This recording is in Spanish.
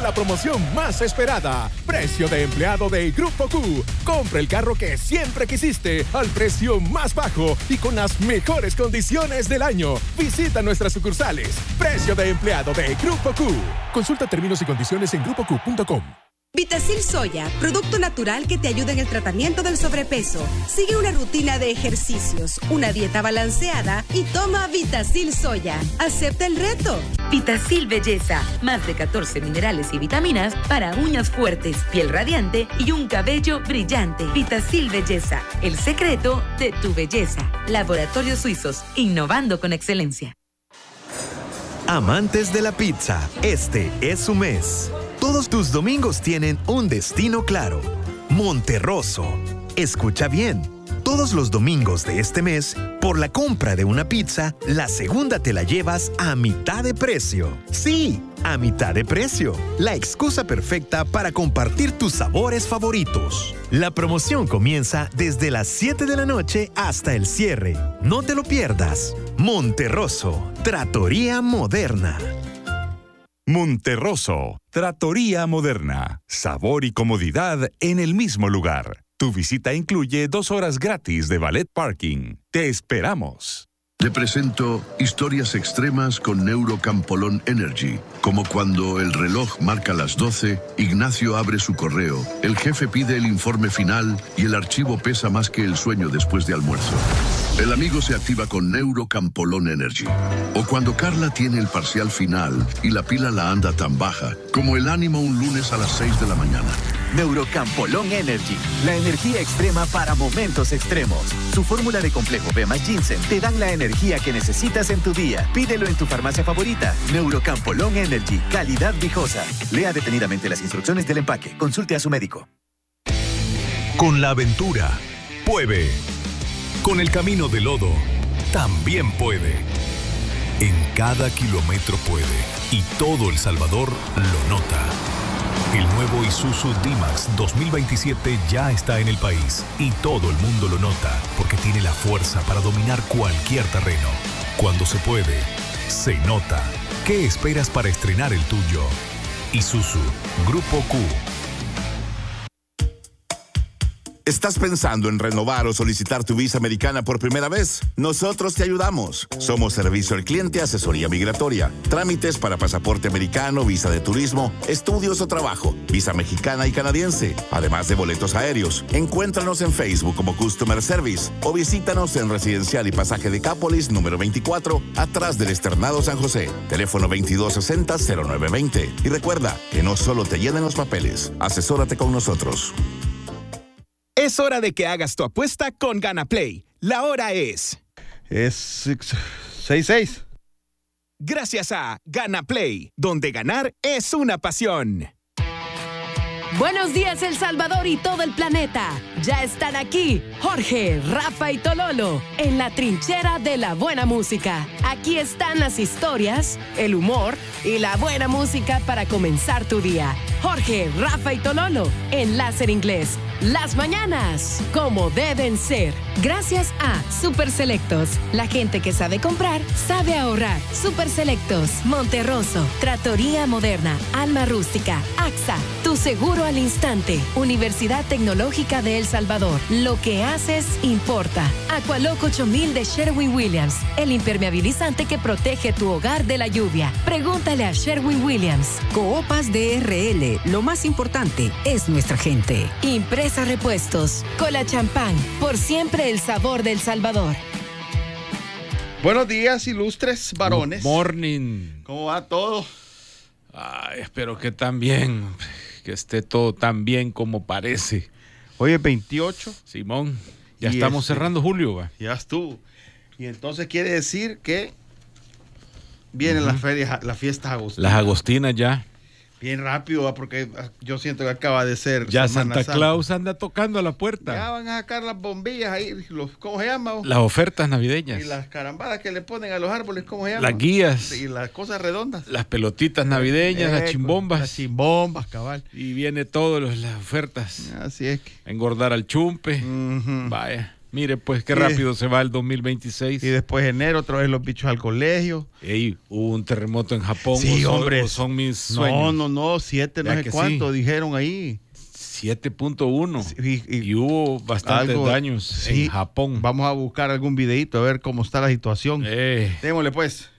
la promoción más esperada. Precio de empleado de Grupo Q. Compra el carro que siempre quisiste al precio más bajo y con las mejores condiciones del año. Visita nuestras sucursales. Precio de empleado de Grupo Q. Consulta términos y condiciones en grupoq.com. Vitacil Soya, producto natural que te ayuda en el tratamiento del sobrepeso. Sigue una rutina de ejercicios, una dieta balanceada y toma Vitacil Soya. Acepta el reto. Vitacil Belleza, más de 14 minerales y vitaminas para uñas fuertes, piel radiante y un cabello brillante. Vitacil Belleza, el secreto de tu belleza. Laboratorios Suizos, innovando con excelencia. Amantes de la pizza, este es su mes. Todos tus domingos tienen un destino claro. Monterroso. Escucha bien. Todos los domingos de este mes, por la compra de una pizza, la segunda te la llevas a mitad de precio. Sí, a mitad de precio. La excusa perfecta para compartir tus sabores favoritos. La promoción comienza desde las 7 de la noche hasta el cierre. No te lo pierdas. Monterroso, Trattoria Moderna. Monterroso, Trattoria Moderna. Sabor y comodidad en el mismo lugar. Tu visita incluye 2 horas gratis de valet parking. Te esperamos. Le presento historias extremas con Neurocampolón Energy. Como cuando el reloj marca las 12, Ignacio abre su correo, el jefe pide el informe final y el archivo pesa más que el sueño después de almuerzo. El amigo se activa con Neurocampolón Energy. O cuando Carla tiene el parcial final y la pila la anda tan baja, como el ánimo un lunes a las 6 de la mañana. Neurocampolón Energy, la energía extrema para momentos extremos. Su fórmula de complejo B más ginseng te dan la energía que necesitas en tu día. Pídelo en tu farmacia favorita. Neurocampolón Energy, calidad viejosa. Lea detenidamente las instrucciones del empaque. Consulte a su médico. Con la aventura, puede. Con el camino de lodo, también puede. En cada kilómetro puede. Y todo El Salvador lo nota. El nuevo Isuzu D-Max 2027 ya está en el país y todo el mundo lo nota porque tiene la fuerza para dominar cualquier terreno. Cuando se puede, se nota. ¿Qué esperas para estrenar el tuyo? Isuzu, Grupo Q. ¿Estás pensando en renovar o solicitar tu visa americana por primera vez? Nosotros te ayudamos. Somos servicio al cliente, asesoría migratoria, trámites para pasaporte americano, visa de turismo, estudios o trabajo, visa mexicana y canadiense, además de boletos aéreos. Encuéntranos en Facebook como Customer Service o visítanos en Residencial y Pasaje de Cápolis, número 24, atrás del Externado San José. Teléfono 2260-0920. Y recuerda que no solo te llenen los papeles, asesórate con nosotros. Es hora de que hagas tu apuesta con GanaPlay. La hora es 6:06. Gracias a GanaPlay, donde ganar es una pasión. Buenos días, El Salvador y todo el planeta. Ya están aquí Jorge, Rafa y Tololo en la trinchera de la buena música. Aquí están las historias, el humor y la buena música para comenzar tu día. Jorge, Rafa y Tololo en Láser Inglés. Las mañanas, como deben ser. Gracias a Super Selectos. La gente que sabe comprar, sabe ahorrar. Super Selectos, Monterroso, Trattoria Moderna, Alma Rústica, AXA, Tu Seguro al Instante, Universidad Tecnológica de El Salvador. Lo que haces importa. Aqualoc 8000 de Sherwin-Williams, el impermeabilizante que protege tu hogar de la lluvia. Pregúntale a Sherwin-Williams. Coopas DRL, lo más importante es nuestra gente. Impresa Repuestos, Cola Champán, por siempre el sabor del Salvador. Buenos días, ilustres varones. Good morning. ¿Cómo va todo? Ay, espero que también, que esté todo tan bien como parece. Hoy es 28. Simón, ya estamos cerrando julio, va. Ya estuvo. Y entonces quiere decir que vienen las ferias, las fiestas agostinas. Las agostinas ya. Bien rápido, porque yo siento que acaba de ser ya Santa Claus anda tocando a la puerta. Ya van a sacar las bombillas ahí, ¿cómo se llama? Las ofertas navideñas. Y las carambadas que le ponen a los árboles, ¿cómo se llama? Las guías. Y las cosas redondas. Las pelotitas navideñas, las chimbombas. Las chimbombas, cabal. Y viene todas las ofertas. Así es que. Engordar al chumpe. Vaya. Mire, pues qué rápido se va el 2026. Y después enero, otra vez los bichos al colegio. Hubo un terremoto en Japón. Sí, hombre. Son mis sueños. No, 7, no sé cuánto dijeron ahí. 7.1. Sí, y hubo bastantes daños en Japón. Vamos a buscar algún videito a ver cómo está la situación. Démosle pues.